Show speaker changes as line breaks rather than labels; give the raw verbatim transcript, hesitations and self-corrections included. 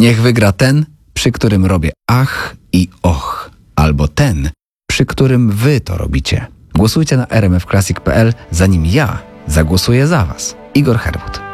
Niech wygra ten, przy którym robię ach i och, albo ten, przy którym wy to robicie. Głosujcie na r m f classic kropka p l, zanim ja zagłosuję za was. Igor Herbut.